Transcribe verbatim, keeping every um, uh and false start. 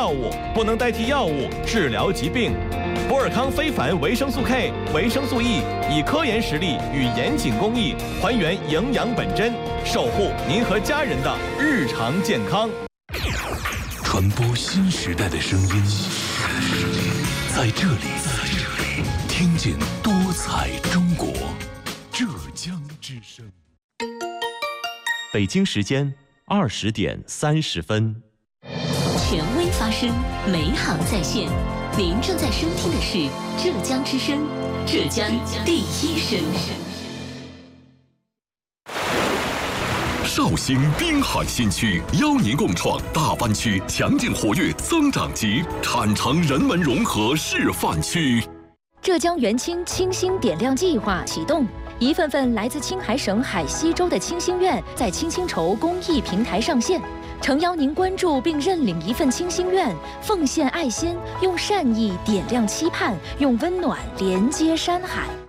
药物，不能代替药物治疗疾病。博尔康非凡维生素 K、维生素 E 以科研实力与严谨工艺还原营养本真，守护您和家人的日常健康。 传播新时代的声音，在这里，听见多彩中国。浙江之声。 北京时间二十点三十分。 权威发声，美好在线。您正在收听的是浙江之声，浙江第一声。 绍兴滨海新区邀您共创大湾区强劲活跃增长极产城人文融合示范区。 浙江元清清新点亮计划启动，一份份来自青海省海西州的清心愿在清新筹公益平台上线，诚邀您关注并认领一份清心愿，奉献爱心，用善意点亮期盼，用温暖连接山海。